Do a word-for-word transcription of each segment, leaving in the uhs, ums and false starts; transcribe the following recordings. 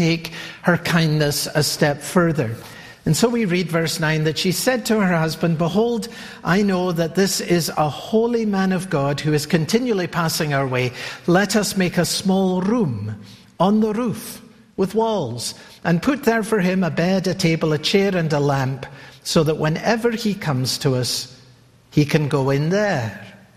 take her kindness a step further. And so we read verse nine, that she said to her husband, "Behold, I know that this is a holy man of God who is continually passing our way. Let us make a small room on the roof with walls, and put there for him a bed, a table, a chair, and a lamp, so that whenever he comes to us, he can go in there."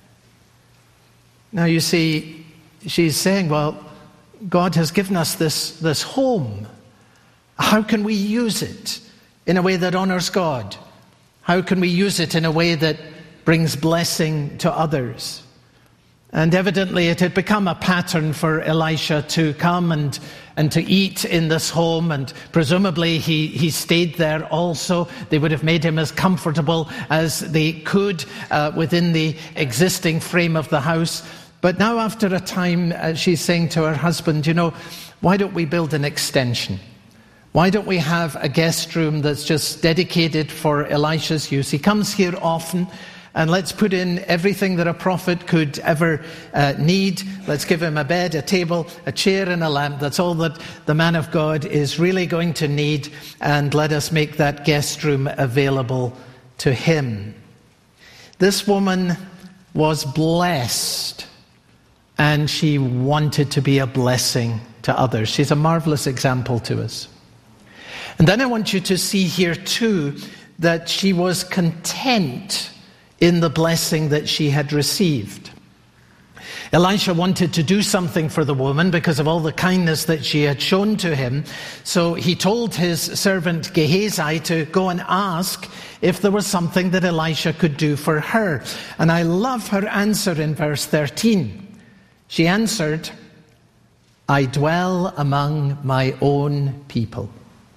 Now you see, she's saying, well, God has given us this, this home. How can we use it in a way that honors God? How can we use it in a way that brings blessing to others? And evidently it had become a pattern for Elisha to come and, and to eat in this home, and presumably he, he stayed there also. They would have made him as comfortable as they could uh, within the existing frame of the house. But now after a time, uh, she's saying to her husband, you know, why don't we build an extension? Why don't we have a guest room that's just dedicated for Elisha's use? He comes here often, and let's put in everything that a prophet could ever uh, need. Let's give him a bed, a table, a chair, and a lamp. That's all that the man of God is really going to need, and let us make that guest room available to him. This woman was blessed, and she wanted to be a blessing to others. She's a marvelous example to us. And then I want you to see here too that she was content in the blessing that she had received. Elisha wanted to do something for the woman because of all the kindness that she had shown to him. So he told his servant Gehazi to go and ask if there was something that Elisha could do for her. And I love her answer in verse thirteen. She answered, "I dwell among my own people."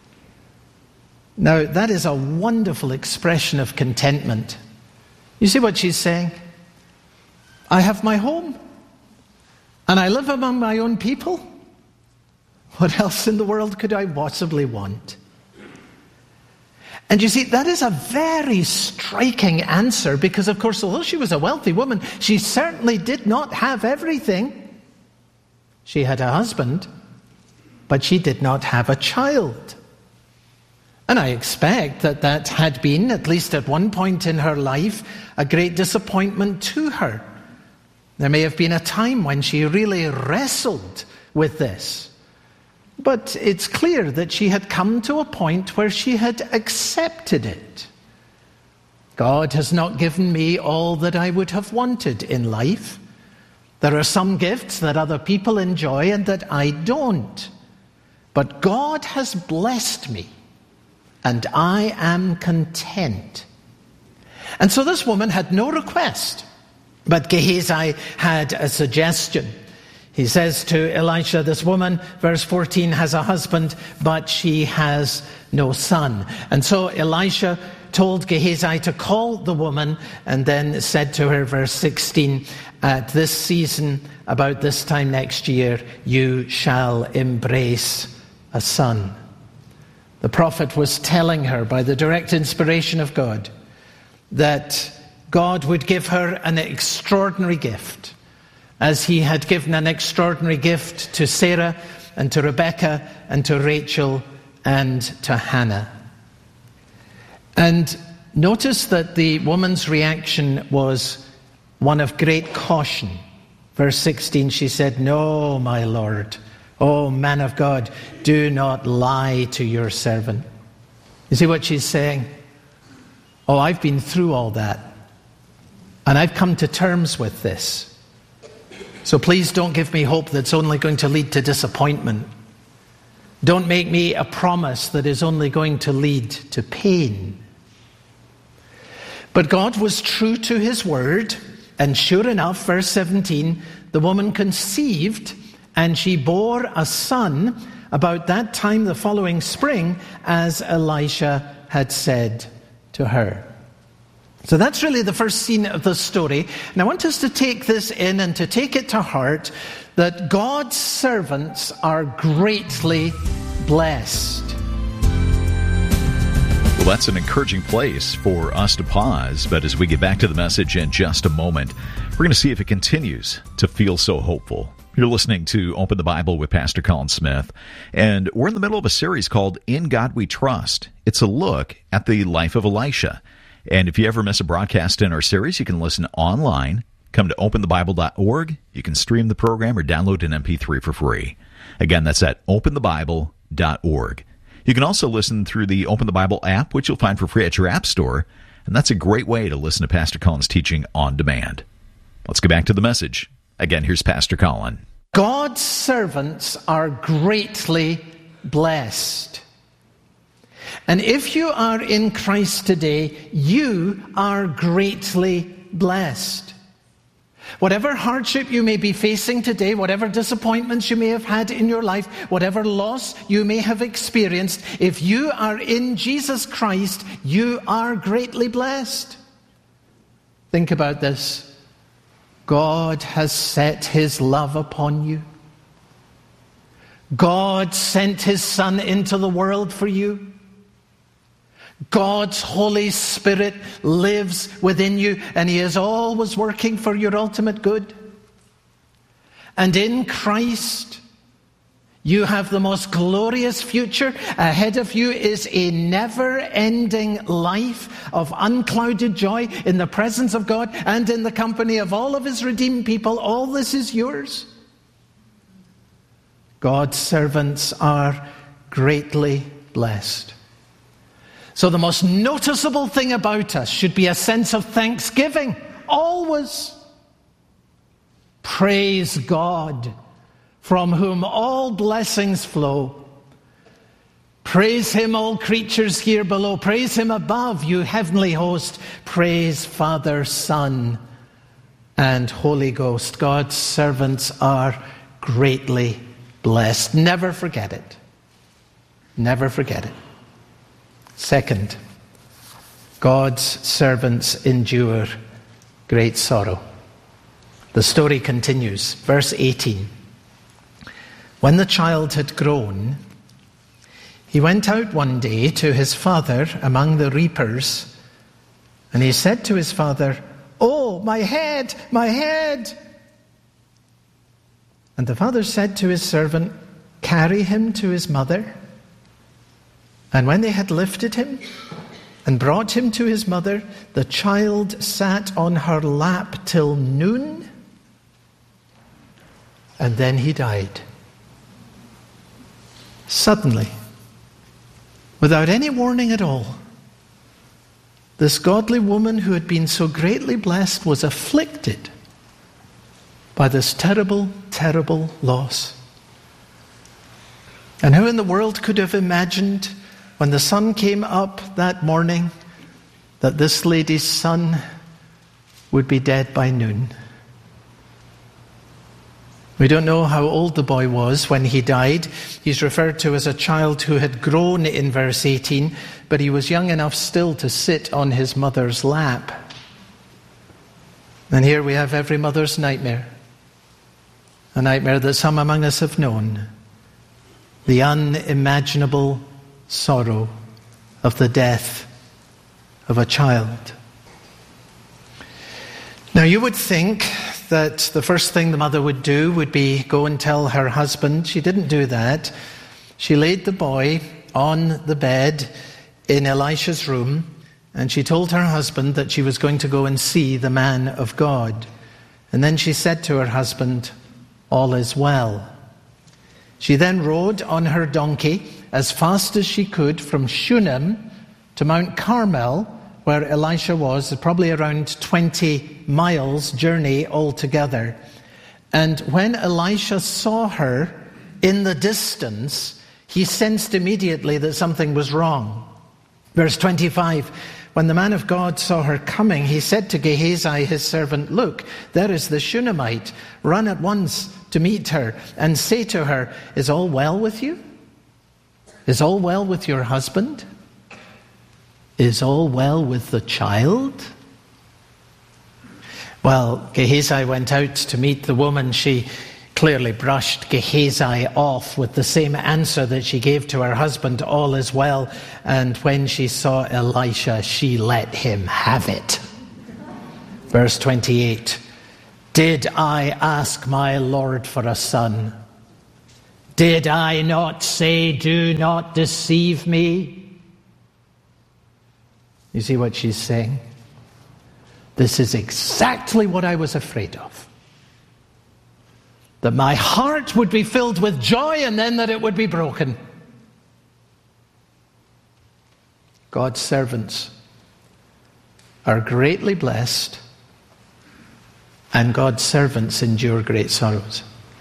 Now, that is a wonderful expression of contentment. You see what she's saying? I have my home, and I live among my own people. What else in the world could I possibly want? And you see, that is a very striking answer, because, of course, although she was a wealthy woman, she certainly did not have everything. She had a husband, but she did not have a child. And I expect that that had been, at least at one point in her life, a great disappointment to her. There may have been a time when she really wrestled with this. But it's clear that she had come to a point where she had accepted it. God has not given me all that I would have wanted in life. There are some gifts that other people enjoy and that I don't. But God has blessed me, and I am content. And so this woman had no request, but Gehazi had a suggestion. He says to Elisha, this woman, verse fourteen, has a husband, but she has no son. And so Elisha told Gehazi to call the woman, and then said to her, verse sixteen, at this season, about this time next year, you shall embrace a son. The prophet was telling her by the direct inspiration of God that God would give her an extraordinary gift, as he had given an extraordinary gift to Sarah and to Rebecca and to Rachel and to Hannah. And notice that the woman's reaction was one of great caution. Verse sixteen, she said, "No, my Lord, oh man of God, do not lie to your servant." You see what she's saying? Oh, I've been through all that, and I've come to terms with this. So please don't give me hope that's only going to lead to disappointment. Don't make me a promise that is only going to lead to pain. But God was true to his word, and sure enough, verse seventeen, the woman conceived, and she bore a son about that time the following spring, as Elisha had said to her. So that's really the first scene of the story. And I want us to take this in and to take it to heart, that God's servants are greatly blessed. Well, that's an encouraging place for us to pause. But as we get back to the message in just a moment, we're going to see if it continues to feel so hopeful. You're listening to Open the Bible with Pastor Colin Smith, and we're in the middle of a series called In God We Trust. It's a look at the life of Elisha. And if you ever miss a broadcast in our series, you can listen online. Come to open the bible dot org. You can stream the program or download an M P three for free. Again, that's at open the bible dot org. You can also listen through the Open the Bible app, which you'll find for free at your app store, and that's a great way to listen to Pastor Colin's teaching on demand. Let's get back to the message. Again, here's Pastor Colin. God's servants are greatly blessed. And if you are in Christ today, you are greatly blessed. Whatever hardship you may be facing today, whatever disappointments you may have had in your life, whatever loss you may have experienced, if you are in Jesus Christ, you are greatly blessed. Think about this. God has set His love upon you. God sent His Son into the world for you. God's Holy Spirit lives within you, and He is always working for your ultimate good. And in Christ, you have the most glorious future. Ahead of you is a never-ending life of unclouded joy in the presence of God and in the company of all of His redeemed people. All this is yours. God's servants are greatly blessed. So the most noticeable thing about us should be a sense of thanksgiving. Always. Praise God, from whom all blessings flow. Praise Him, all creatures here below. Praise Him above, you heavenly host. Praise Father, Son, and Holy Ghost. God's servants are greatly blessed. Never forget it. Never forget it. Second, God's servants endure great sorrow. The story continues. Verse eighteen. When the child had grown, he went out one day to his father among the reapers, and he said to his father, "Oh, my head, my head!" And the father said to his servant, "Carry him to his mother." And when they had lifted him and brought him to his mother, the child sat on her lap till noon, and then he died. Suddenly, without any warning at all, this godly woman who had been so greatly blessed was afflicted by this terrible, terrible loss. And who in the world could have imagined, when the sun came up that morning, that this lady's son would be dead by noon? We don't know how old the boy was when he died. He's referred to as a child who had grown in verse eighteen, but he was young enough still to sit on his mother's lap. And here we have every mother's nightmare. A nightmare that some among us have known. The unimaginable sorrow of the death of a child. Now you would think that the first thing the mother would do would be go and tell her husband. She didn't do that. She laid the boy on the bed in Elisha's room, and she told her husband that she was going to go and see the man of God. And then she said to her husband, "All is well." She then rode on her donkey as fast as she could from Shunem to Mount Carmel, where Elisha was, probably around twenty miles journey altogether. And when Elisha saw her in the distance, he sensed immediately that something was wrong. Verse twenty-five, when the man of God saw her coming, he said to Gehazi, his servant, "Look, there is the Shunammite. Run at once to meet her and say to her, 'Is all well with you? Is all well with your husband? Is all well with the child?'" Well, Gehazi went out to meet the woman. She clearly brushed Gehazi off with the same answer that she gave to her husband, "All is well." And when she saw Elisha, she let him have it. Verse twenty-eight, Did I ask my Lord for a son? Did I not say, do not deceive me? You see what she's saying? This is exactly what I was afraid of. That my heart would be filled with joy and then that it would be broken. God's servants are greatly blessed, and God's servants endure great sorrows.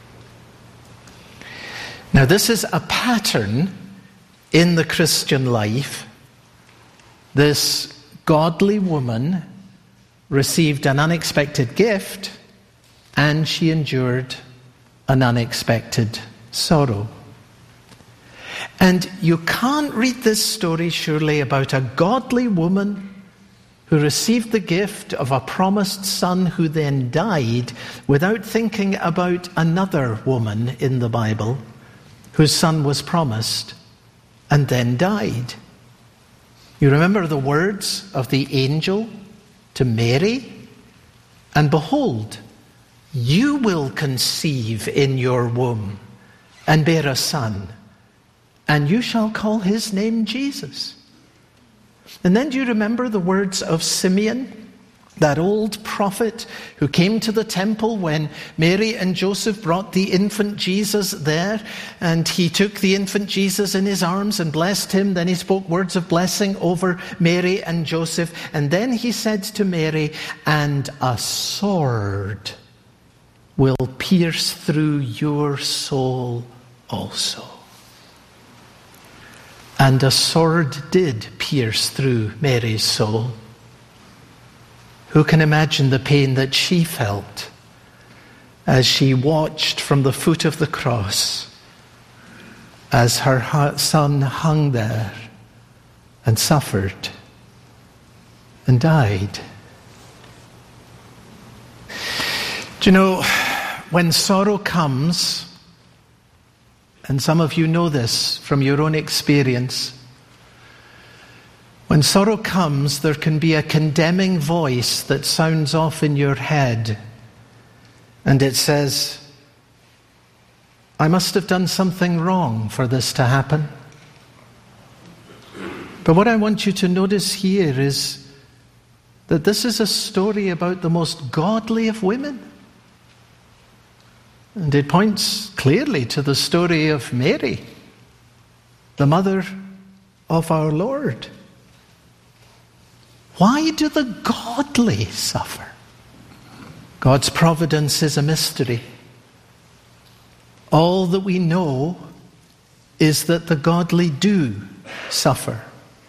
Now, this is a pattern in the Christian life. This godly woman received an unexpected gift, and she endured an unexpected sorrow. And you can't read this story, surely, about a godly woman who received the gift of a promised son who then died, without thinking about another woman in the Bible whose son was promised and then died. You remember the words of the angel to Mary? And behold, you will conceive in your womb and bear a son, and you shall call his name Jesus. And then do you remember the words of Simeon, that old prophet who came to the temple when Mary and Joseph brought the infant Jesus there, and he took the infant Jesus in his arms and blessed him. Then he spoke words of blessing over Mary and Joseph. And then he said to Mary, and a sword will pierce through your soul also. And a sword did pierce through Mary's soul. Who can imagine the pain that she felt as she watched from the foot of the cross as her son hung there and suffered and died? Do you know, when sorrow comes, and some of you know this from your own experience, when sorrow comes, there can be a condemning voice that sounds off in your head, and it says, I must have done something wrong for this to happen. But what I want you to notice here is that this is a story about the most godly of women. And it points clearly to the story of Mary, the mother of our Lord. Why do the godly suffer? God's providence is a mystery. All that we know is that the godly do suffer.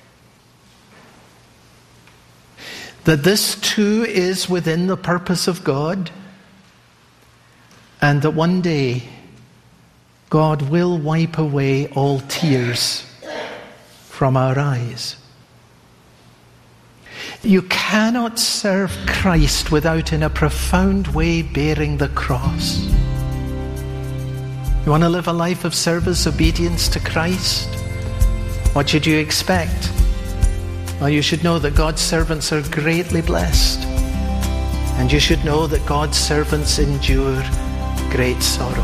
That this too is within the purpose of God, and that one day God will wipe away all tears from our eyes. You cannot serve Christ without, in a profound way, bearing the cross. You want to live a life of service, obedience to Christ? What should you expect? Well, you should know that God's servants are greatly blessed. And you should know that God's servants endure great sorrow.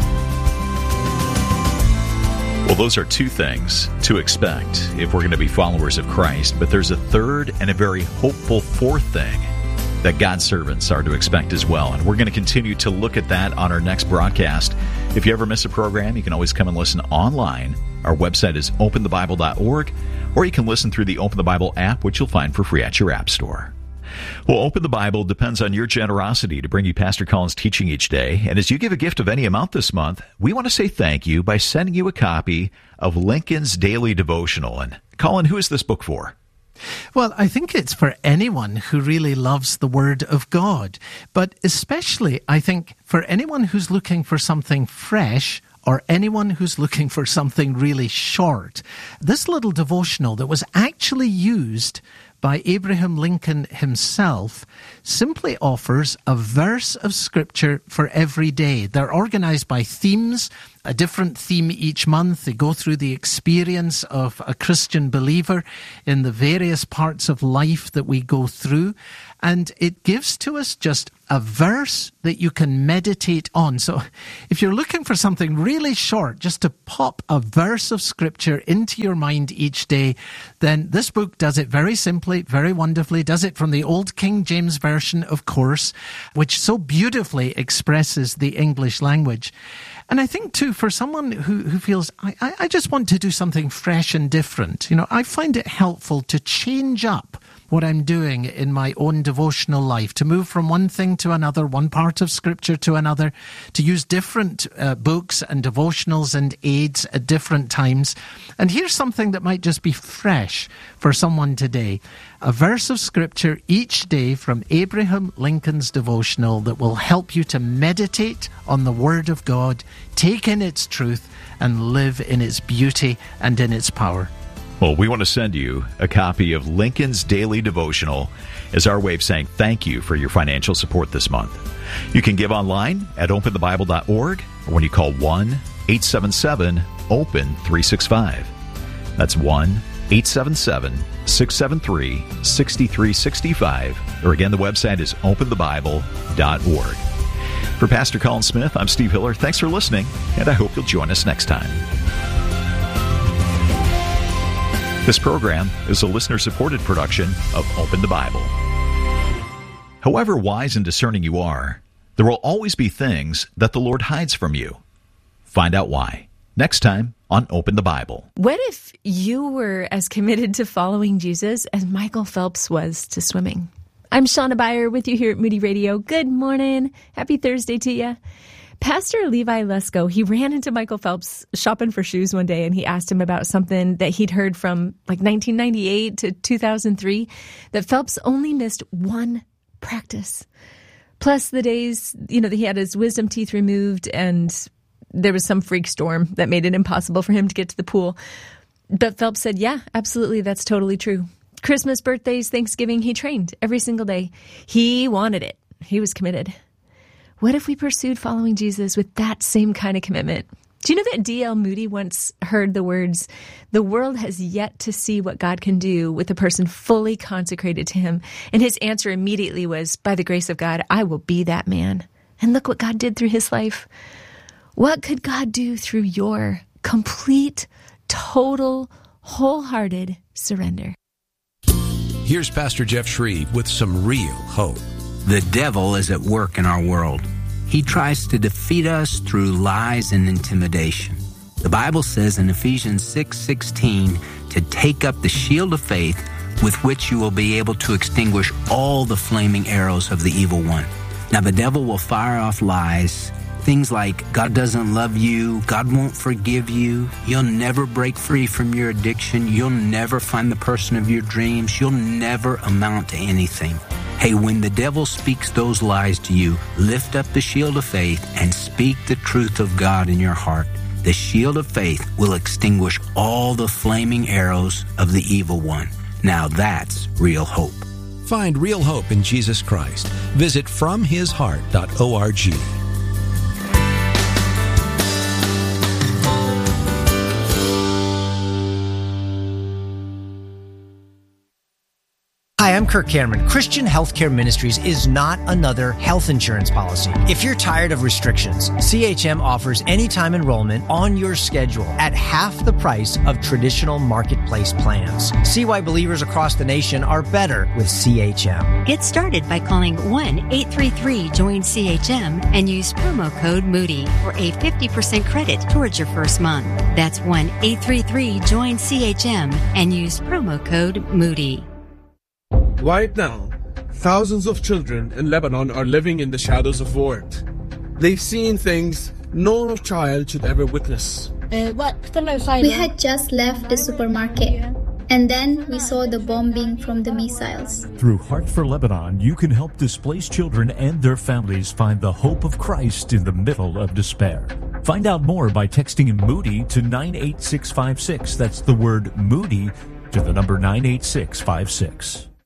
Well, those are two things to expect if we're going to be followers of Christ. But there's a third and a very hopeful fourth thing that God's servants are to expect as well. And we're going to continue to look at that on our next broadcast. If you ever miss a program, you can always come and listen online. Our website is open the bible dot org, or you can listen through the Open the Bible app, which you'll find for free at your app store. Well, Open the Bible depends on your generosity to bring you Pastor Colin's teaching each day. And as you give a gift of any amount this month, we want to say thank you by sending you a copy of Lincoln's Daily Devotional. And Colin, who is this book for? Well, I think it's for anyone who really loves the Word of God. But especially, I think, for anyone who's looking for something fresh, or anyone who's looking for something really short. This little devotional that was actually used by Abraham Lincoln himself simply offers a verse of Scripture for every day. They're organized by themes a different theme each month. They go through the experience of a Christian believer in the various parts of life that we go through. And it gives to us just a verse that you can meditate on. So if you're looking for something really short, just to pop a verse of Scripture into your mind each day, then this book does it very simply, very wonderfully, does it from the Old King James Version, of course, which so beautifully expresses the English language. And I think, too, for someone who, who feels, I, I, I just want to do something fresh and different, you know, I find it helpful to change up what I'm doing in my own devotional life, to move from one thing to another, one part of Scripture to another, to use different uh, books and devotionals and aids at different times. And here's something that might just be fresh for someone today. A verse of Scripture each day from Abraham Lincoln's devotional that will help you to meditate on the Word of God, take in its truth, and live in its beauty and in its power. Well, we want to send you a copy of Lincoln's Daily Devotional as our way of saying thank you for your financial support this month. You can give online at open the bible dot org or when you call one eight seven seven open three six five. That's one eight seven seven six seven three six three six five. Or again, the website is open the bible dot org. For Pastor Colin Smith, I'm Steve Hiller. Thanks for listening, and I hope you'll join us next time. This program is a listener-supported production of Open the Bible. However wise and discerning you are, there will always be things that the Lord hides from you. Find out why. Next time on Open the Bible. What if you were as committed to following Jesus as Michael Phelps was to swimming? I'm Shauna Beyer with you here at Moody Radio. Good morning. Happy Thursday to you. Pastor Levi Lesko, he ran into Michael Phelps shopping for shoes one day, and he asked him about something that he'd heard from like nineteen ninety-eight to two thousand three, that Phelps only missed one practice. Plus the days, you know, that he had his wisdom teeth removed and there was some freak storm that made it impossible for him to get to the pool. But Phelps said, yeah, absolutely, that's totally true. Christmas, birthdays, Thanksgiving, he trained every single day. He wanted it. He was committed. What if we pursued following Jesus with that same kind of commitment? Do you know that D L Moody once heard the words, "The world has yet to see what God can do with a person fully consecrated to him." And his answer immediately was, by the grace of God, I will be that man. And look what God did through his life. What could God do through your complete, total, wholehearted surrender? Here's Pastor Jeff Shreve with some real hope. The devil is at work in our world. He tries to defeat us through lies and intimidation. The Bible says in Ephesians six sixteen to take up the shield of faith with which you will be able to extinguish all the flaming arrows of the evil one. Now, the devil will fire off lies, things like God doesn't love you, God won't forgive you, you'll never break free from your addiction, you'll never find the person of your dreams, you'll never amount to anything. Hey, when the devil speaks those lies to you, lift up the shield of faith and speak the truth of God in your heart. The shield of faith will extinguish all the flaming arrows of the evil one. Now that's real hope. Find real hope in Jesus Christ. Visit from his heart dot org. Hi, I'm Kirk Cameron. Christian Healthcare Ministries is not another health insurance policy. If you're tired of restrictions, C H M offers anytime enrollment on your schedule at half the price of traditional marketplace plans. See why believers across the nation are better with C H M. Get started by calling one eight three three join C H M and use promo code Moody for a fifty percent credit towards your first month. That's one eight three three join C H M and use promo code Moody. Right now, thousands of children in Lebanon are living in the shadows of war. They've seen things no child should ever witness. We had just left the supermarket, and then we saw the bombing from the missiles. Through Heart for Lebanon, you can help displaced children and their families find the hope of Christ in the middle of despair. Find out more by texting Moody to nine eight six five six. That's the word Moody to the number nine eight six five six.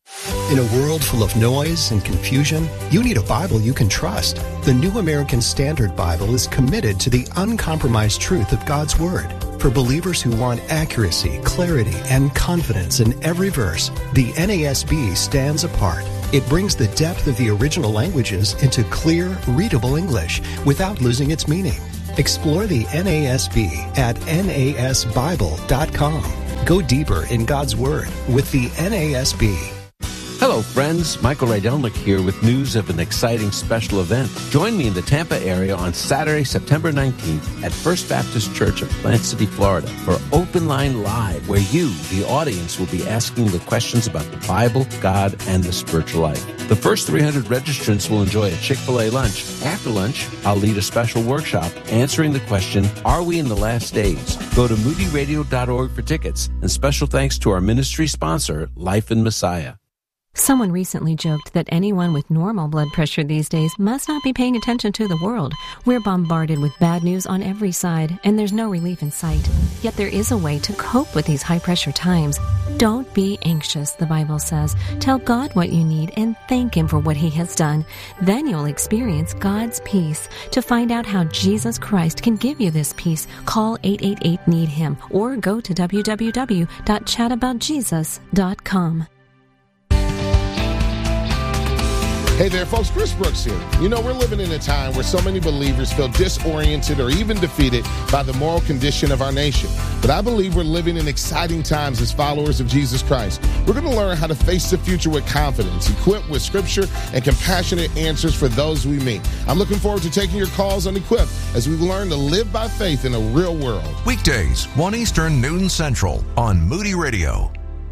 In a world full of noise and confusion, you need a Bible you can trust. The New American Standard Bible is committed to the uncompromised truth of God's Word. For believers who want accuracy, clarity, and confidence in every verse, the N A S B stands apart. It brings the depth of the original languages into clear, readable English without losing its meaning. Explore the N A S B at N A S Bible dot com. Go deeper in God's Word with the N A S B. Hello, friends. Michael Rydelnik here with news of an exciting special event. Join me in the Tampa area on Saturday, September nineteenth at First Baptist Church of Plant City, Florida for Open Line Live, where you, the audience, will be asking the questions about the Bible, God, and the spiritual life. The first three hundred registrants will enjoy a Chick-fil-A lunch. After lunch, I'll lead a special workshop answering the question, are we in the last days? Go to moody radio dot org for tickets. And special thanks to our ministry sponsor, Life in Messiah. Someone recently joked that anyone with normal blood pressure these days must not be paying attention to the world. We're bombarded with bad news on every side, and there's no relief in sight. Yet there is a way to cope with these high-pressure times. Don't be anxious, the Bible says. Tell God what you need and thank Him for what He has done. Then you'll experience God's peace. To find out how Jesus Christ can give you this peace, call eight eight eight, need him or go to w w w dot chat about jesus dot com. Hey there, folks. Chris Brooks here. You know, we're living in a time where so many believers feel disoriented or even defeated by the moral condition of our nation. But I believe we're living in exciting times as followers of Jesus Christ. We're going to learn how to face the future with confidence, equipped with scripture and compassionate answers for those we meet. I'm looking forward to taking your calls on Equip as we learn to live by faith in a real world. Weekdays, one Eastern, noon Central on Moody Radio.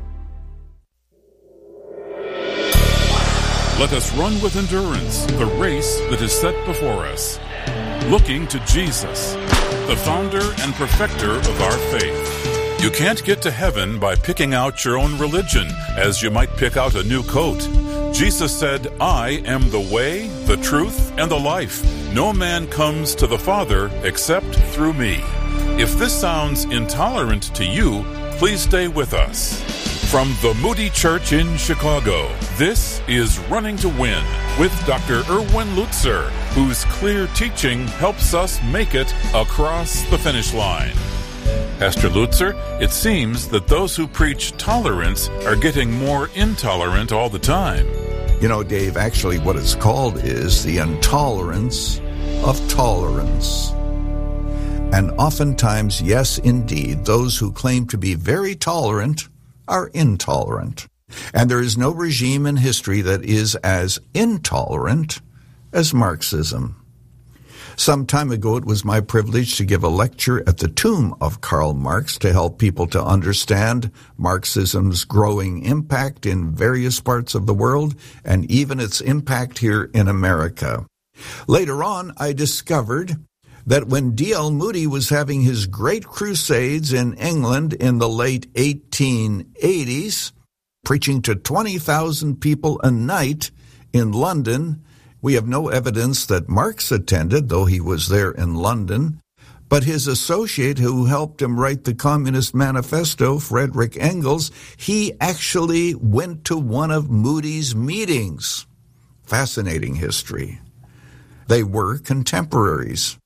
Let us run with endurance the race that is set before us, looking to Jesus, the founder and perfecter of our faith. You can't get to heaven by picking out your own religion, as you might pick out a new coat. Jesus said, I am the way, the truth, and the life. No man comes to the Father except through me. If this sounds intolerant to you, please stay with us. From the Moody Church in Chicago, this is Running to Win with Doctor Erwin Lutzer, whose clear teaching helps us make it across the finish line. Pastor Lutzer, it seems that those who preach tolerance are getting more intolerant all the time. You know, Dave, actually what it's called is the intolerance of tolerance. And oftentimes, yes, indeed, those who claim to be very tolerant are intolerant. And there is no regime in history that is as intolerant as Marxism. Some time ago, it was my privilege to give a lecture at the tomb of Karl Marx to help people to understand Marxism's growing impact in various parts of the world and even its impact here in America. Later on, I discovered that when D L Moody was having his great crusades in England in the late eighteen eighties, preaching to twenty thousand people a night in London, we have no evidence that Marx attended, though he was there in London, but his associate who helped him write the Communist Manifesto, Frederick Engels, he actually went to one of Moody's meetings. Fascinating history. They were contemporaries.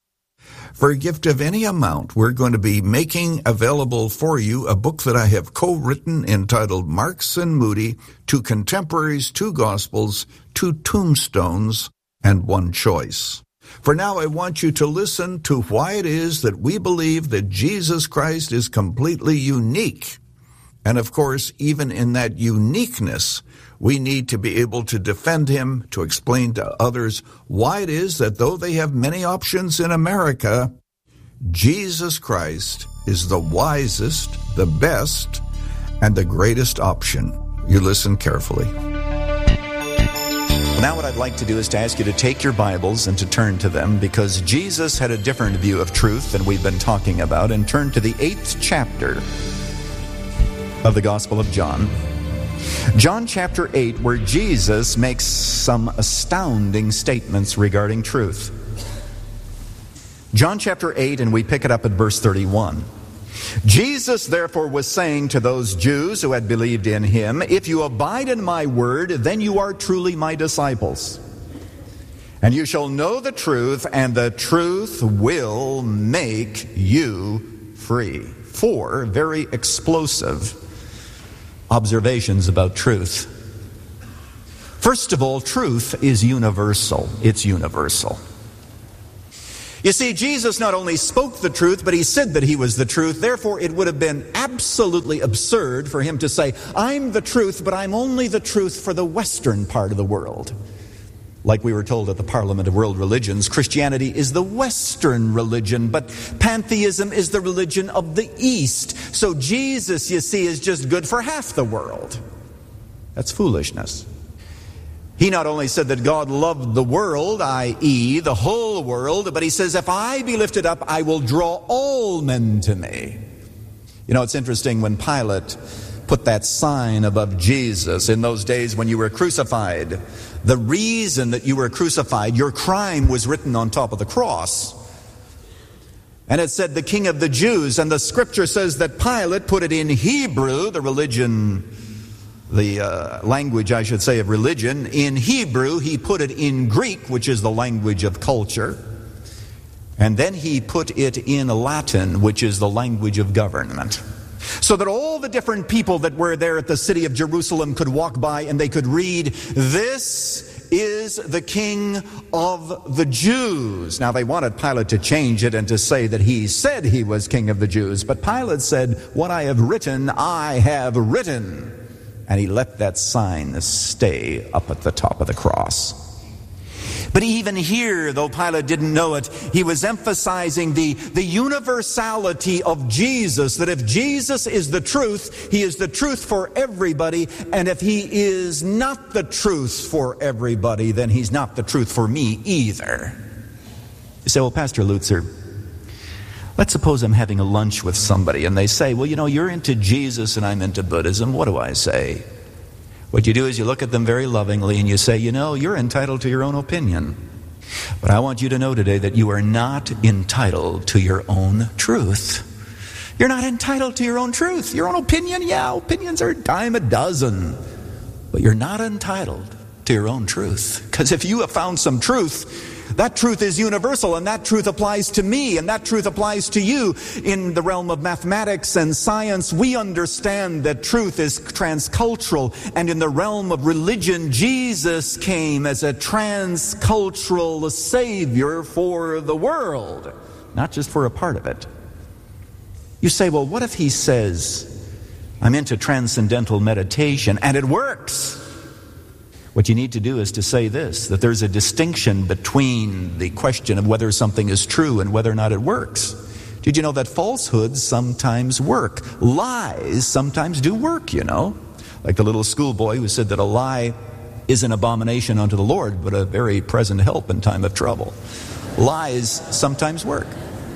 For a gift of any amount, we're going to be making available for you a book that I have co-written entitled Marx and Moody, Two Contemporaries, Two Gospels, Two Tombstones, and One Choice. For now, I want you to listen to why it is that we believe that Jesus Christ is completely unique. And of course, even in that uniqueness, we need to be able to defend him, to explain to others why it is that though they have many options in America, Jesus Christ is the wisest, the best, and the greatest option. You listen carefully. Now what I'd like to do is to ask you to take your Bibles and to turn to them, because Jesus had a different view of truth than we've been talking about, and turn to the eighth chapter of the Gospel of John. John chapter eight, where Jesus makes some astounding statements regarding truth. John chapter eight, and we pick it up at verse thirty-one. Jesus therefore was saying to those Jews who had believed in him, if you abide in my word, then you are truly my disciples. And you shall know the truth, and the truth will make you free. Four very explosive observations about truth. First of all, truth is universal. It's universal. You see, Jesus not only spoke the truth, but he said that he was the truth. Therefore, it would have been absolutely absurd for him to say, I'm the truth, but I'm only the truth for the Western part of the world. Like we were told at the Parliament of World Religions, Christianity is the Western religion, but pantheism is the religion of the East. So Jesus, you see, is just good for half the world. That's foolishness. He not only said that God loved the world, that is the whole world, but he says, if I be lifted up, I will draw all men to me. You know, it's interesting when Pilate put that sign above Jesus in those days when you were crucified. The reason that you were crucified, your crime was written on top of the cross. And it said the King of the Jews, and the scripture says that Pilate put it in Hebrew, the religion, the uh, language, I should say, of religion. In Hebrew, he put it in Greek, which is the language of culture. And then he put it in Latin, which is the language of government. So that all the different people that were there at the city of Jerusalem could walk by and they could read, this is the King of the Jews. Now they wanted Pilate to change it and to say that he said he was King of the Jews. But Pilate said, what I have written, I have written. And he let that sign stay up at the top of the cross. But even here, though Pilate didn't know it, he was emphasizing the, the universality of Jesus, that if Jesus is the truth, he is the truth for everybody, and if he is not the truth for everybody, then he's not the truth for me either. You say, well, Pastor Lutzer, let's suppose I'm having a lunch with somebody, and they say, well, you know, you're into Jesus and I'm into Buddhism. What do I say? What you do is you look at them very lovingly and you say, you know, you're entitled to your own opinion. But I want you to know today that you are not entitled to your own truth. You're not entitled to your own truth. Your own opinion, yeah, opinions are a dime a dozen. But you're not entitled to your own truth. Because if you have found some truth, that truth is universal, and that truth applies to me, and that truth applies to you. In the realm of mathematics and science, we understand that truth is transcultural, and in the realm of religion, Jesus came as a transcultural Savior for the world, not just for a part of it. You say, well, what if he says, I'm into transcendental meditation, and it works? What you need to do is to say this, that there's a distinction between the question of whether something is true and whether or not it works. Did you know that falsehoods sometimes work? Lies sometimes do work, you know. Like the little schoolboy who said that a lie is an abomination unto the Lord, but a very present help in time of trouble. Lies sometimes work.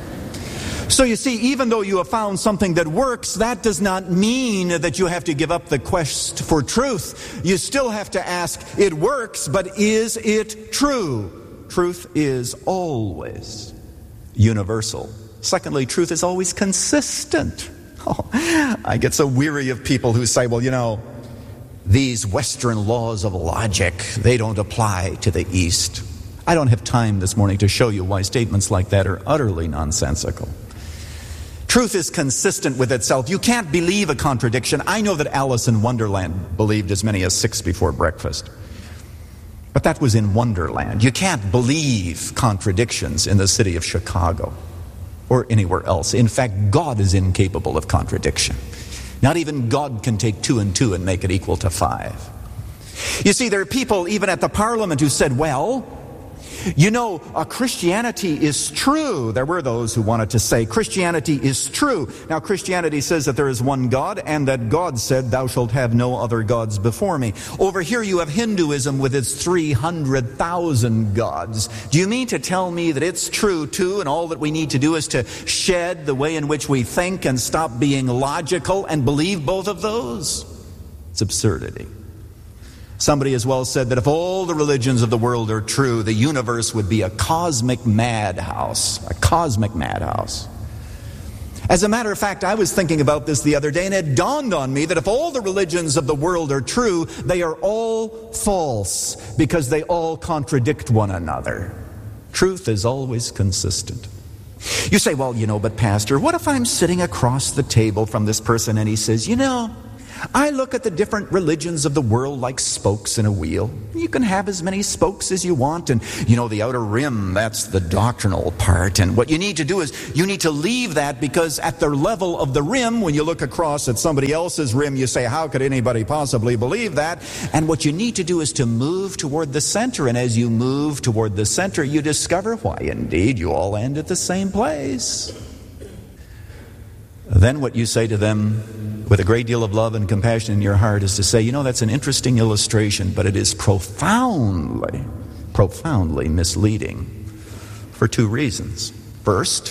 So you see, even though you have found something that works, that does not mean that you have to give up the quest for truth. You still have to ask, it works, but is it true? Truth is always universal. Secondly, truth is always consistent. Oh, I get so weary of people who say, well, you know, these Western laws of logic, they don't apply to the East. I don't have time this morning to show you why statements like that are utterly nonsensical. Truth is consistent with itself. You can't believe a contradiction. I know that Alice in Wonderland believed as many as six before breakfast. But that was in Wonderland. You can't believe contradictions in the city of Chicago or anywhere else. In fact, God is incapable of contradiction. Not even God can take two and two and make it equal to five. You see, there are people even at the Parliament who said, well, you know, uh, Christianity is true. There were those who wanted to say Christianity is true. Now, Christianity says that there is one God, and that God said, thou shalt have no other gods before me. Over here you have Hinduism with its three hundred thousand gods. Do you mean to tell me that it's true too, and all that we need to do is to shed the way in which we think and stop being logical and believe both of those? It's absurdity. Somebody as well said that if all the religions of the world are true, the universe would be a cosmic madhouse. A cosmic madhouse. As a matter of fact, I was thinking about this the other day, and it dawned on me that if all the religions of the world are true, they are all false because they all contradict one another. Truth is always consistent. You say, well, you know, but Pastor, what if I'm sitting across the table from this person and he says, you know, I look at the different religions of the world like spokes in a wheel. You can have as many spokes as you want, and you know, the outer rim, that's the doctrinal part. And what you need to do is you need to leave that, because at the level of the rim, when you look across at somebody else's rim, you say, how could anybody possibly believe that? And what you need to do is to move toward the center. And as you move toward the center, you discover why indeed you all end at the same place. Then what you say to them with a great deal of love and compassion in your heart is to say, you know, that's an interesting illustration, but it is profoundly, profoundly misleading for two reasons. First,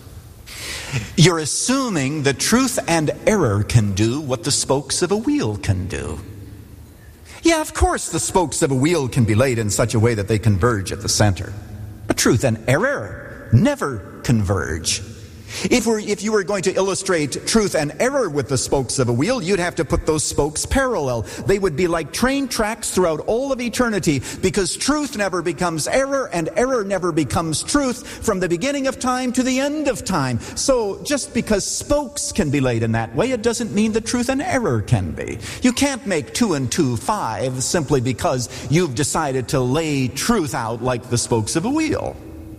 you're assuming that truth and error can do what the spokes of a wheel can do. Yeah, of course the spokes of a wheel can be laid in such a way that they converge at the center. But truth and error never converge. If, we're, if you were going to illustrate truth and error with the spokes of a wheel, you'd have to put those spokes parallel. They would be like train tracks throughout all of eternity, because truth never becomes error and error never becomes truth from the beginning of time to the end of time. So just because spokes can be laid in that way, it doesn't mean that truth and error can be. You can't make two and two five simply because you've decided to lay truth out like the spokes of a wheel.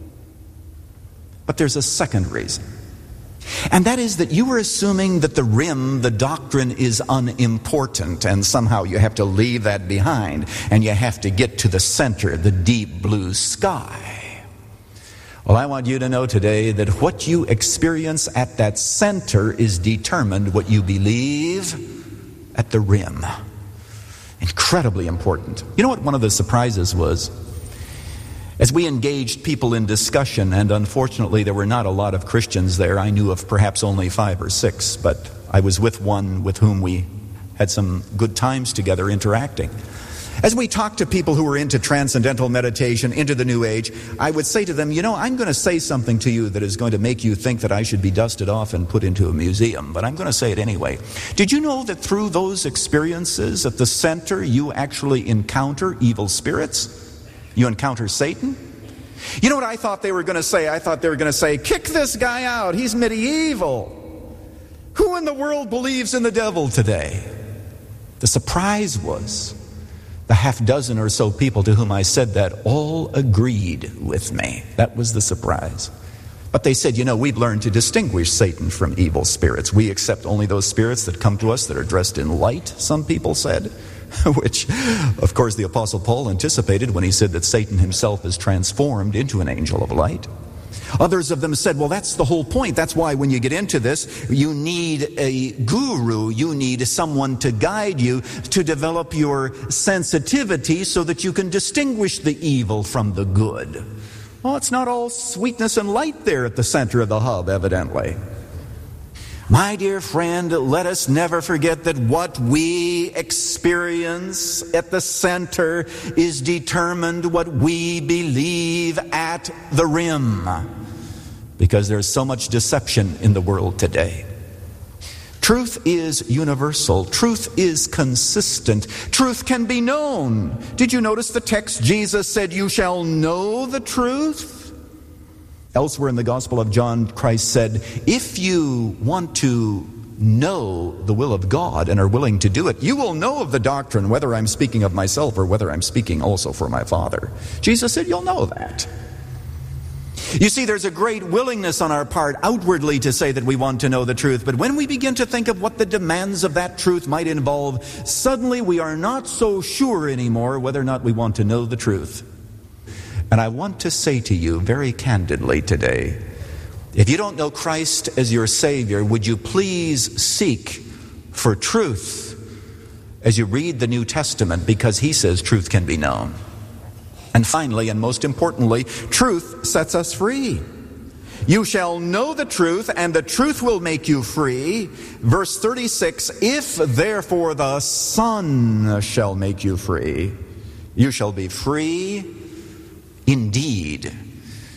But there's a second reason. And that is that you were assuming that the rim, the doctrine, is unimportant, and somehow you have to leave that behind, and you have to get to the center, the deep blue sky. Well, I want you to know today that what you experience at that center is determined what you believe at the rim. Incredibly important. You know what one of the surprises was? As we engaged people in discussion, and unfortunately there were not a lot of Christians there. I knew of perhaps only five or six, but I was with one with whom we had some good times together interacting. As we talked to people who were into transcendental meditation, into the New Age, I would say to them, you know, I'm going to say something to you that is going to make you think that I should be dusted off and put into a museum, but I'm going to say it anyway. Did you know that through those experiences at the center, you actually encounter evil spirits? You encounter Satan? You know what I thought they were going to say? I thought they were going to say, kick this guy out, he's medieval. Who in the world believes in the devil today? The surprise was the half dozen or so people to whom I said that all agreed with me. That was the surprise. But they said, you know, we've learned to distinguish Satan from evil spirits. We accept only those spirits that come to us that are dressed in light, some people said. Which, of course, the Apostle Paul anticipated when he said that Satan himself is transformed into an angel of light. Others of them said, well, that's the whole point. That's why when you get into this, you need a guru. You need someone to guide you to develop your sensitivity so that you can distinguish the evil from the good. Well, it's not all sweetness and light there at the center of the hub, evidently. My dear friend, let us never forget that what we experience at the center is determined what we believe at the rim. Because there's so much deception in the world today. Truth is universal. Truth is consistent. Truth can be known. Did you notice the text? Jesus said, you shall know the truth. Elsewhere in the Gospel of John, Christ said, if you want to know the will of God and are willing to do it, you will know of the doctrine, whether I'm speaking of myself or whether I'm speaking also for my Father. Jesus said, you'll know that. You see, there's a great willingness on our part outwardly to say that we want to know the truth, but when we begin to think of what the demands of that truth might involve, suddenly we are not so sure anymore whether or not we want to know the truth. And I want to say to you very candidly today, if you don't know Christ as your Savior, would you please seek for truth as you read the New Testament, because He says truth can be known. And finally, and most importantly, truth sets us free. You shall know the truth, and the truth will make you free. Verse thirty-six, if therefore the Son shall make you free, you shall be free indeed.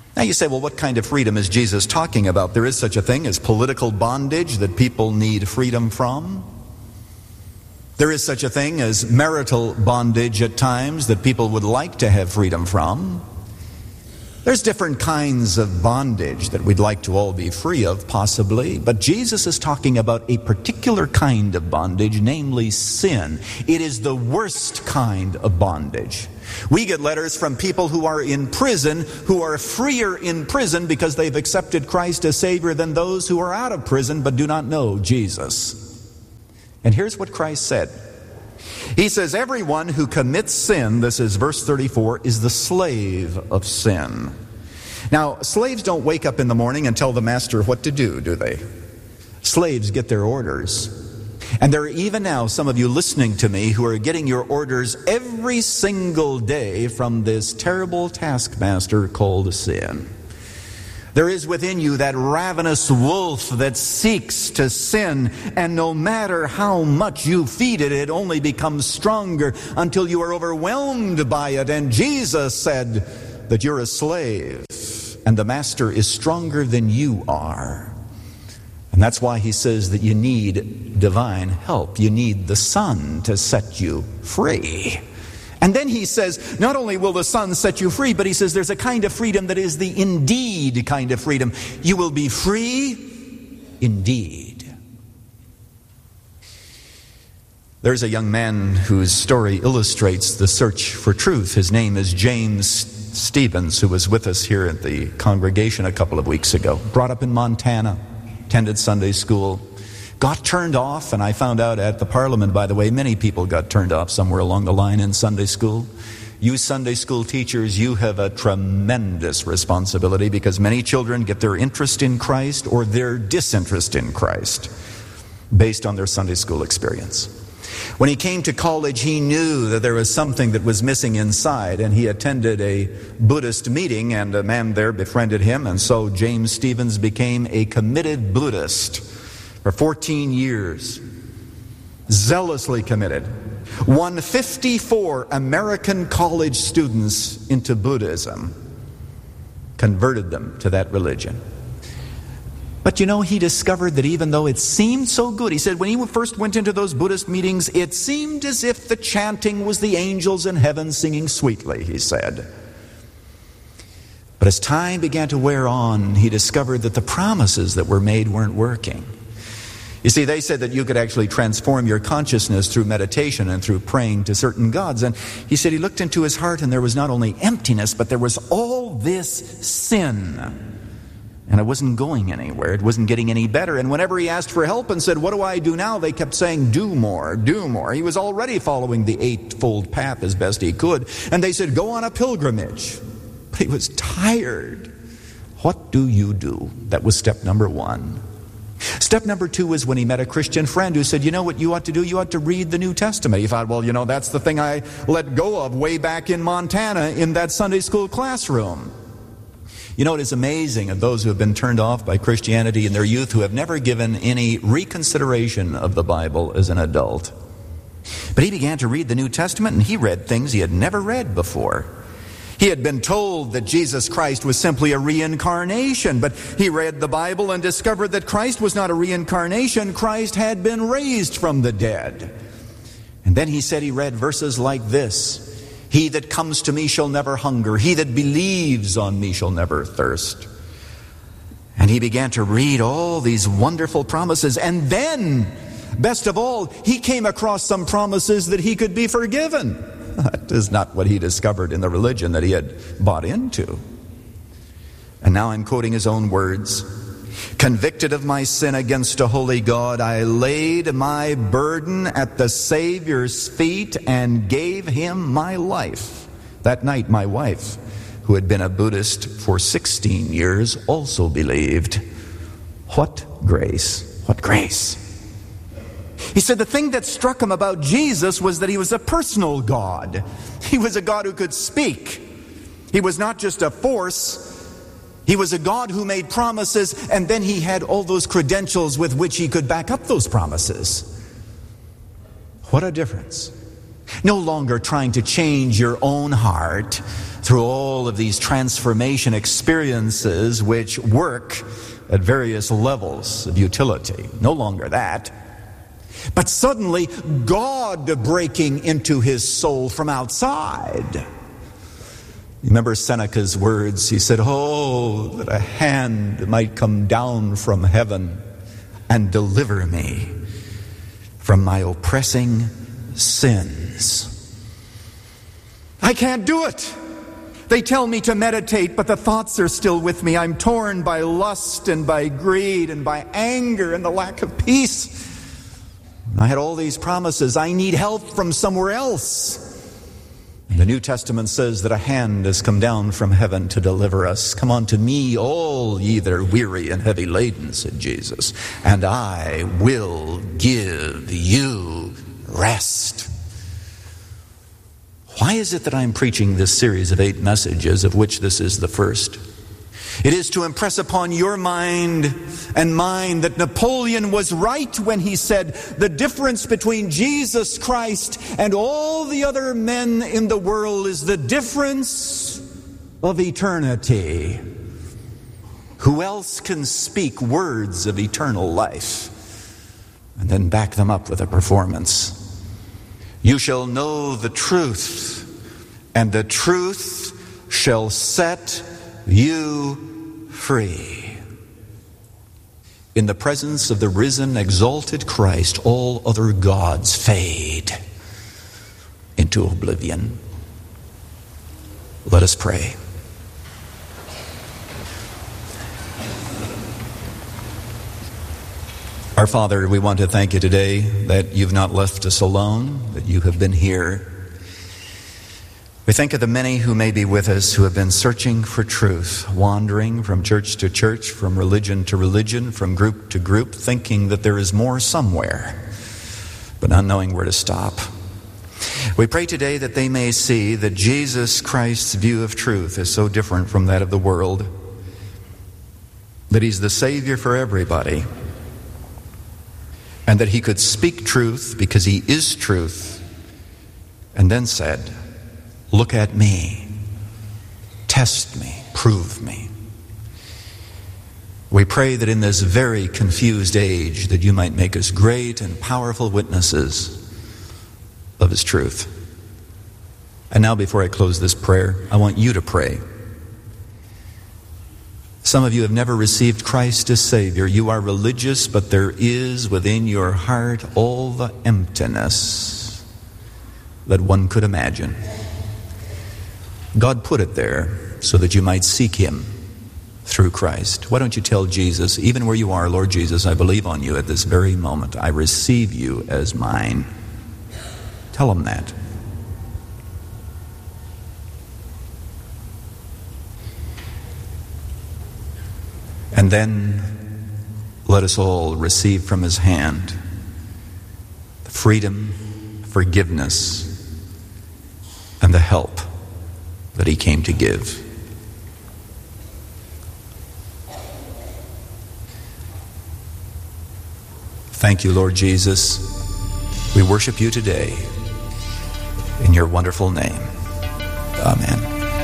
Now you say, well, what kind of freedom is Jesus talking about? There is such a thing as political bondage that people need freedom from. There is such a thing as marital bondage at times that people would like to have freedom from. There's different kinds of bondage that we'd like to all be free of, possibly. But Jesus is talking about a particular kind of bondage, namely sin. It is the worst kind of bondage. We get letters from people who are in prison, who are freer in prison because they've accepted Christ as Savior than those who are out of prison but do not know Jesus. And here's what Christ said. He says, everyone who commits sin, this is verse thirty-four, is the slave of sin. Now, slaves don't wake up in the morning and tell the master what to do, do they? Slaves get their orders. And there are even now some of you listening to me who are getting your orders every single day from this terrible taskmaster called sin. There is within you that ravenous wolf that seeks to sin, and no matter how much you feed it, it only becomes stronger until you are overwhelmed by it. And Jesus said that you're a slave, and the master is stronger than you are. And that's why he says that you need divine help. You need the Son to set you free. And then he says, not only will the Son set you free, but he says there's a kind of freedom that is the indeed kind of freedom. You will be free indeed. There's a young man whose story illustrates the search for truth. His name is James Stevens, who was with us here at the congregation a couple of weeks ago. Brought up in Montana, attended Sunday school. Got turned off, and I found out at the Parliament, by the way, many people got turned off somewhere along the line in Sunday school. You Sunday school teachers, you have a tremendous responsibility because many children get their interest in Christ or their disinterest in Christ based on their Sunday school experience. When he came to college, he knew that there was something that was missing inside, and he attended a Buddhist meeting, and a man there befriended him, and so James Stevens became a committed Buddhist. For fourteen years, zealously committed, won fifty-four American college students into Buddhism, converted them to that religion. But you know, he discovered that even though it seemed so good, he said when he first went into those Buddhist meetings, it seemed as if the chanting was the angels in heaven singing sweetly, he said. But as time began to wear on, he discovered that the promises that were made weren't working. You see, they said that you could actually transform your consciousness through meditation and through praying to certain gods. And he said he looked into his heart and there was not only emptiness, but there was all this sin. And it wasn't going anywhere. It wasn't getting any better. And whenever he asked for help and said, what do I do now? They kept saying, do more, do more. He was already following the eightfold path as best he could. And they said, go on a pilgrimage. But he was tired. What do you do? That was step number one. Step number two was when he met a Christian friend who said, you know what you ought to do? You ought to read the New Testament. He thought, well, you know, that's the thing I let go of way back in Montana in that Sunday school classroom. You know, it is amazing of those who have been turned off by Christianity in their youth who have never given any reconsideration of the Bible as an adult. But he began to read the New Testament and he read things he had never read before. He had been told that Jesus Christ was simply a reincarnation, but he read the Bible and discovered that Christ was not a reincarnation. Christ had been raised from the dead. And then he said he read verses like this, he that comes to me shall never hunger, he that believes on me shall never thirst. And he began to read all these wonderful promises, and then, best of all, he came across some promises that he could be forgiven. That is not what he discovered in the religion that he had bought into. And now I'm quoting his own words. Convicted of my sin against a holy God, I laid my burden at the Savior's feet and gave him my life. That night my wife, who had been a Buddhist for sixteen years, also believed. What grace! What grace! He said the thing that struck him about Jesus was that he was a personal God. He was a God who could speak. He was not just a force. He was a God who made promises, and then he had all those credentials with which he could back up those promises. What a difference. No longer trying to change your own heart through all of these transformation experiences which work at various levels of utility. No longer that. But suddenly, God breaking into his soul from outside. Remember Seneca's words? He said, "Oh, that a hand might come down from heaven and deliver me from my oppressing sins." I can't do it. They tell me to meditate, but the thoughts are still with me. I'm torn by lust and by greed and by anger and the lack of peace. I had all these promises. I need help from somewhere else. The New Testament says that a hand has come down from heaven to deliver us. "Come unto me, all ye that are weary and heavy laden," said Jesus, "and I will give you rest." Why is it that I'm preaching this series of eight messages, of which this is the first? It is to impress upon your mind and mine that Napoleon was right when he said the difference between Jesus Christ and all the other men in the world is the difference of eternity. Who else can speak words of eternal life and then back them up with a performance? You shall know the truth, and the truth shall set you free. In the presence of the risen, exalted Christ, all other gods fade into oblivion. Let us pray. Our Father, we want to thank you today that you've not left us alone, that you have been here. We think of the many who may be with us who have been searching for truth, wandering from church to church, from religion to religion, from group to group, thinking that there is more somewhere, but not knowing where to stop. We pray today that they may see that Jesus Christ's view of truth is so different from that of the world, that he's the Savior for everybody, and that he could speak truth because he is truth, and then said, "Look at me, test me, prove me." We pray that in this very confused age that you might make us great and powerful witnesses of his truth. And now, before I close this prayer, I want you to pray. Some of you have never received Christ as Savior. You are religious, but there is within your heart all the emptiness that one could imagine. God put it there so that you might seek him through Christ. Why don't you tell Jesus, even where you are, "Lord Jesus, I believe on you at this very moment. I receive you as mine." Tell him that. And then let us all receive from his hand the freedom, forgiveness, and the help that he came to give. Thank you, Lord Jesus. We worship you today in your wonderful name. Amen.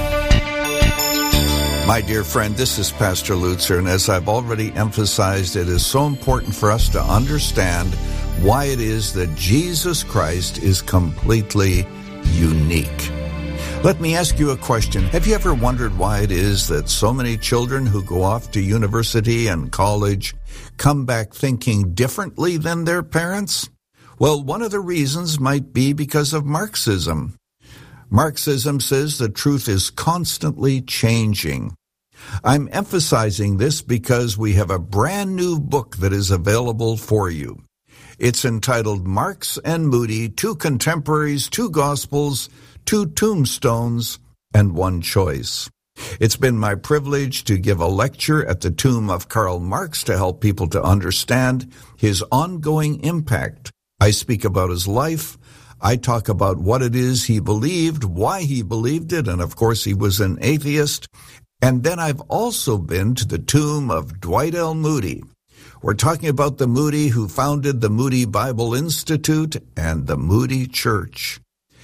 My dear friend, this is Pastor Lutzer, and as I've already emphasized, it is so important for us to understand why it is that Jesus Christ is completely unique. Let me ask you a question. Have you ever wondered why it is that so many children who go off to university and college come back thinking differently than their parents? Well, one of the reasons might be because of Marxism. Marxism says the truth is constantly changing. I'm emphasizing this because we have a brand new book that is available for you. It's entitled Marx and Moody, Two Contemporaries, Two Gospels, Two Tombstones, and One Choice. It's been my privilege to give a lecture at the tomb of Karl Marx to help people to understand his ongoing impact. I speak about his life. I talk about what it is he believed, why he believed it, and of course he was an atheist. And then I've also been to the tomb of Dwight L. Moody. We're talking about the Moody who founded the Moody Bible Institute and the Moody Church.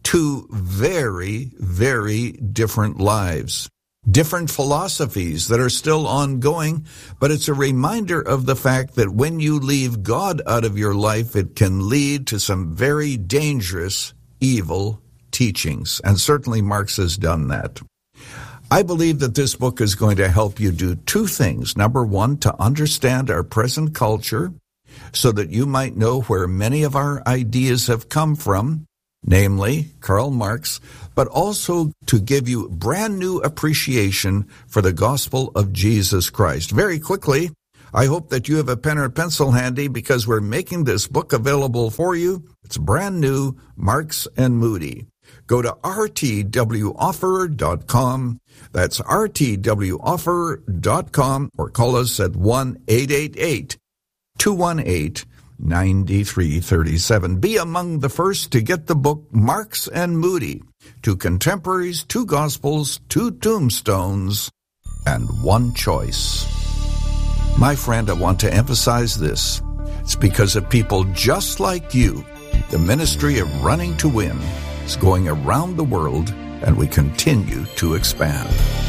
two very, very different lives. Different philosophies that are still ongoing, but it's a reminder of the fact that when you leave God out of your life, it can lead to some very dangerous, evil teachings. And certainly Marx has done that. I believe that this book is going to help you do two things. Number one, to understand our present culture so that you might know where many of our ideas have come from, namely Karl Marx, but also to give you brand new appreciation for the gospel of Jesus Christ. Very quickly, I hope that you have a pen or pencil handy because we're making this book available for you. It's brand new, Marx and Moody. Go to r t w offer dot com. That's r t w offer dot com or call us at one eight eight eight, two one eight, nine three three seven. Be among the first to get the book Marx and Moody. Two contemporaries, two gospels, two tombstones, and one choice. My friend, I want to emphasize this. It's because of people just like you. The ministry of Running to Win is going around the world, and we continue to expand.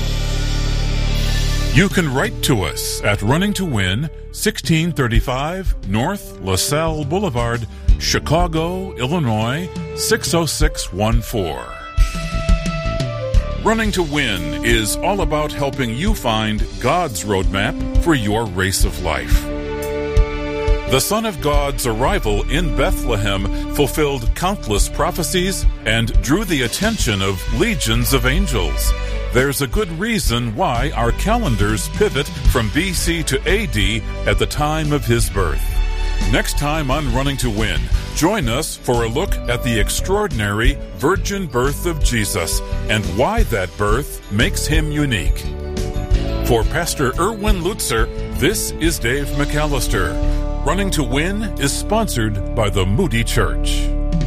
You can write to us at Running to Win, sixteen thirty-five North LaSalle Boulevard, Chicago, Illinois, six oh six one four. Running to Win is all about helping you find God's roadmap for your race of life. The Son of God's arrival in Bethlehem fulfilled countless prophecies and drew the attention of legions of angels. There's a good reason why our calendars pivot from B C to A D at the time of his birth. Next time on Running to Win, join us for a look at the extraordinary virgin birth of Jesus and why that birth makes him unique. For Pastor Erwin Lutzer, this is Dave McAllister. Running to Win is sponsored by the Moody Church.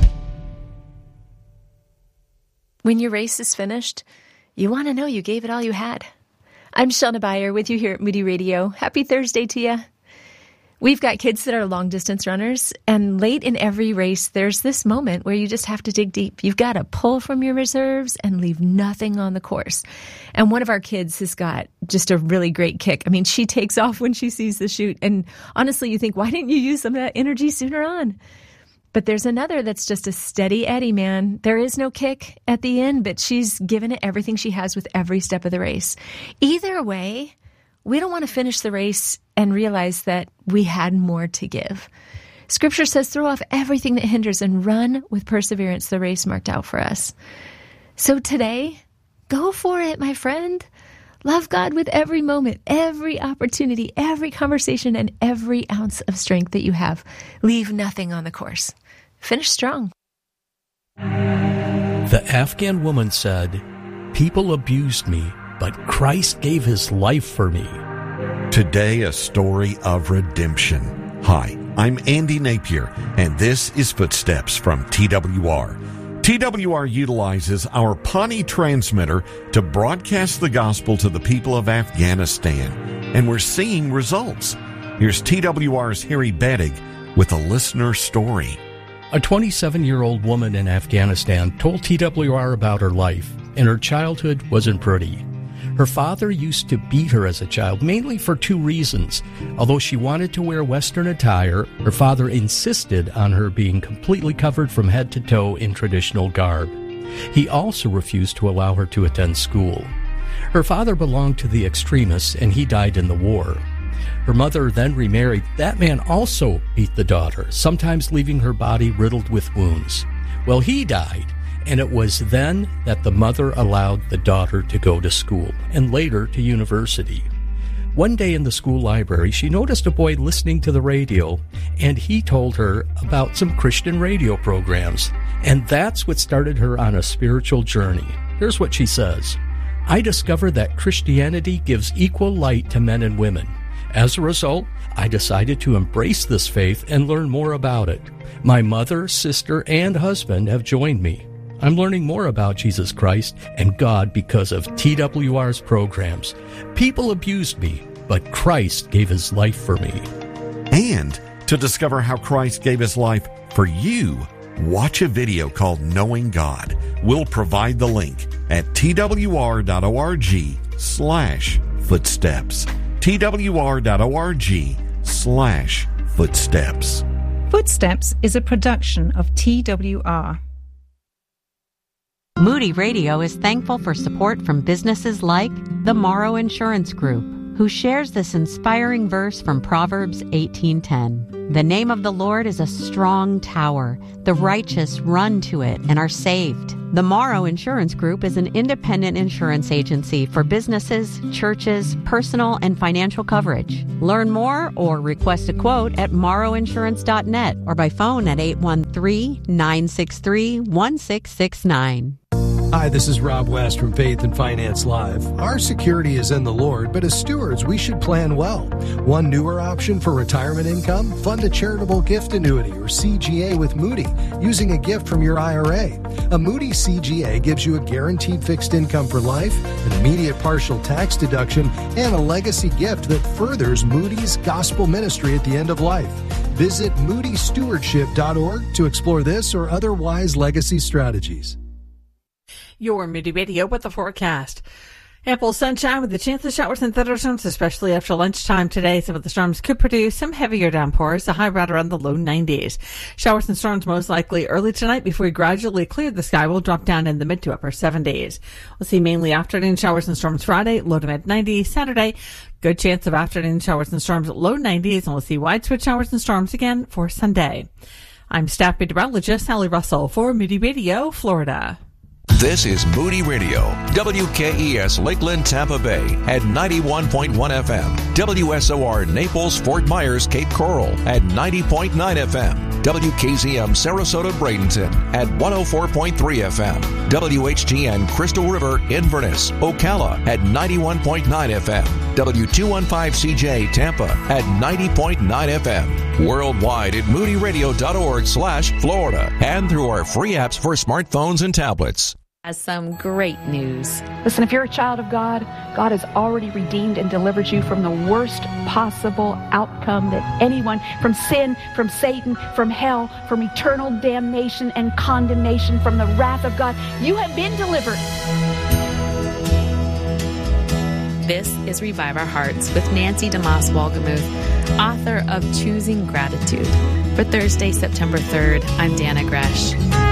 When your race is finished, you want to know you gave it all you had. I'm Shauna Beyer with you here at Moody Radio. Happy Thursday to you. We've got kids that are long-distance runners, and late in every race, there's this moment where you just have to dig deep. You've got to pull from your reserves and leave nothing on the course. And one of our kids has got just a really great kick. I mean, she takes off when she sees the chute, and honestly, you think, why didn't you use some of that energy sooner on? But there's another that's just a steady Eddie, man. There is no kick at the end, but she's given it everything she has with every step of the race. Either way, we don't want to finish the race and realize that we had more to give. Scripture says, throw off everything that hinders and run with perseverance the race marked out for us. So today, go for it, my friend. Love God with every moment, every opportunity, every conversation, and every ounce of strength that you have. Leave nothing on the course. Finish strong. The Afghan woman said, "People abused me, but Christ gave his life for me." Today, a story of redemption. Hi, I'm Andy Napier, and this is Footsteps from T W R. T W R utilizes our Pawnee transmitter to broadcast the gospel to the people of Afghanistan, and we're seeing results. Here's T W R's Harry Bettig with a listener story. A twenty-seven-year-old woman in Afghanistan told T W R about her life, and her childhood wasn't pretty. Her father used to beat her as a child, mainly for two reasons. Although she wanted to wear Western attire, her father insisted on her being completely covered from head to toe in traditional garb. He also refused to allow her to attend school. Her father belonged to the extremists, and he died in the war. Her mother then remarried. That man also beat the daughter, sometimes leaving her body riddled with wounds. Well, he died. And it was then that the mother allowed the daughter to go to school, and later to university. One day in the school library, she noticed a boy listening to the radio, and he told her about some Christian radio programs. And that's what started her on a spiritual journey. Here's what she says. "I discovered that Christianity gives equal light to men and women. As a result, I decided to embrace this faith and learn more about it. My mother, sister, and husband have joined me. I'm learning more about Jesus Christ and God because of T W R's programs. People abused me, but Christ gave his life for me." And to discover how Christ gave his life for you, watch a video called Knowing God. We'll provide the link at twr.org slash footsteps. twr.org slash footsteps. Footsteps is a production of T W R. Moody Radio is thankful for support from businesses like the Morrow Insurance Group, who shares this inspiring verse from Proverbs eighteen ten. The name of the Lord is a strong tower. The righteous run to it and are saved. The Morrow Insurance Group is an independent insurance agency for businesses, churches, personal, and financial coverage. Learn more or request a quote at morrow insurance dot net or by phone at eight one three, nine six three, one six six nine. Hi, this is Rob West from Faith and Finance Live. Our security is in the Lord, but as stewards, we should plan well. One newer option for retirement income, fund a charitable gift annuity or C G A with Moody using a gift from your I R A. A Moody C G A gives you a guaranteed fixed income for life, an immediate partial tax deduction, and a legacy gift that furthers Moody's gospel ministry at the end of life. Visit moody stewardship dot org to explore this or other wise legacy strategies. Your Moody Radio with the forecast. Ample sunshine with a chance of showers and thunderstorms, especially after lunchtime today. Some of the storms could produce some heavier downpours, a high right around the low nineties. Showers and storms most likely early tonight before we gradually clear the sky. Will drop down in the mid to upper seventies. We'll see mainly afternoon showers and storms Friday, low to mid nineties. Saturday, good chance of afternoon showers and storms at low nineties, and we'll see widespread showers and storms again for Sunday. I'm staff meteorologist Sally Russell for Moody Radio, Florida. This is Moody Radio, W K E S Lakeland, Tampa Bay at ninety-one point one F M, W S O R Naples, Fort Myers, Cape Coral at ninety point nine F M, W K Z M Sarasota, Bradenton at one oh four point three F M, W H G N Crystal River, Inverness, Ocala at ninety-one point nine F M, W two fifteen C J Tampa at ninety point nine F M, worldwide at moody radio dot org slash Florida, and through our free apps for smartphones and tablets. Has some great news. Listen, if you're a child of God, God has already redeemed and delivered you from the worst possible outcome that anyone, from sin, from Satan, from hell, from eternal damnation and condemnation, from the wrath of God. You have been delivered. This is Revive Our Hearts with Nancy DeMoss Wolgemuth, author of Choosing Gratitude. For Thursday, September third, I'm Dana Gresh.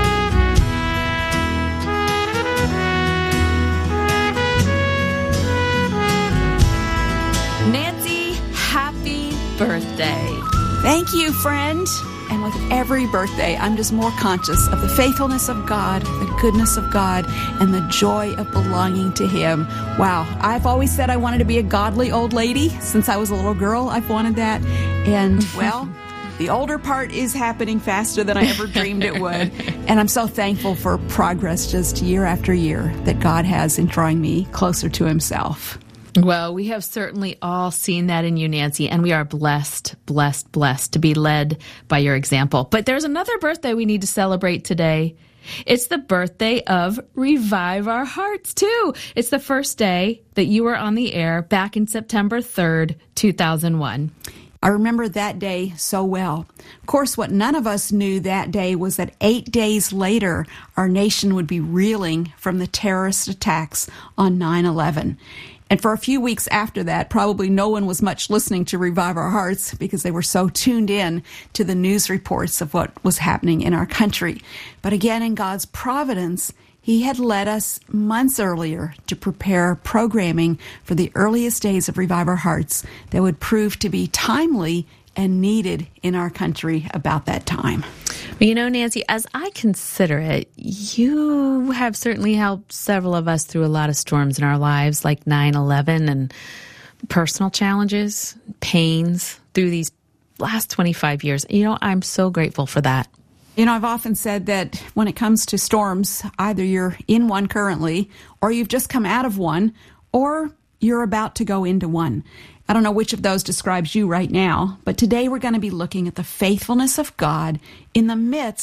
Nancy, happy birthday. Thank you, friend. And with every birthday, I'm just more conscious of the faithfulness of God, the goodness of God, and the joy of belonging to Him. Wow. I've always said I wanted to be a godly old lady. Since I was a little girl, I've wanted that. And, well, the older part is happening faster than I ever dreamed it would. And I'm so thankful for progress just year after year that God has in drawing me closer to Himself. Well, we have certainly all seen that in you, Nancy, and we are blessed, blessed, blessed to be led by your example. But there's another birthday we need to celebrate today. It's the birthday of Revive Our Hearts, too. It's the first day that you were on the air back in September third, two thousand one. I remember that day so well. Of course, what none of us knew that day was that eight days later, our nation would be reeling from the terrorist attacks on nine eleven. And for a few weeks after that, probably no one was much listening to Revive Our Hearts because they were so tuned in to the news reports of what was happening in our country. But again, in God's providence, He had led us months earlier to prepare programming for the earliest days of Revive Our Hearts that would prove to be timely and needed in our country about that time. Well, you know, Nancy, as I consider it, you have certainly helped several of us through a lot of storms in our lives, like nine eleven and personal challenges, pains through these last twenty-five years. You know, I'm so grateful for that. You know, I've often said that when it comes to storms, either you're in one currently, or you've just come out of one, or you're about to go into one. I don't know which of those describes you right now, but today we're going to be looking at the faithfulness of God in the midst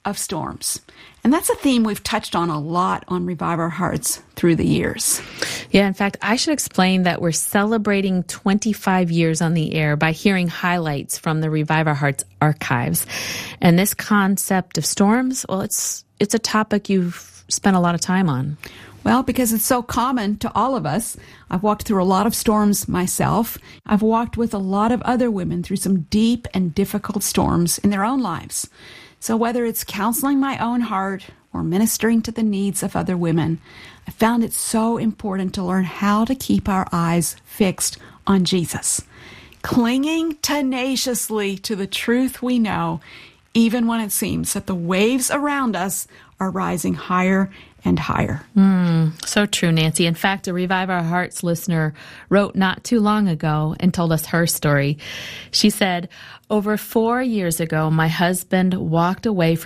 of storms. And that's a theme we've touched on a lot on Revive Our Hearts through the years. Yeah, in fact, I should explain that we're celebrating twenty-five years on the air by hearing highlights from the Revive Our Hearts archives. And this concept of storms, well, it's it's a topic you've spent a lot of time on. Well, because it's so common to all of us. I've walked through a lot of storms myself. I've walked with a lot of other women through some deep and difficult storms in their own lives. So whether it's counseling my own heart or ministering to the needs of other women, I found it so important to learn how to keep our eyes fixed on Jesus, clinging tenaciously to the truth we know, even when it seems that the waves around us are rising higher and higher. Mm, so true, Nancy. In fact, a Revive Our Hearts listener wrote not too long ago and told us her story. She said, over four years ago, my husband walked away from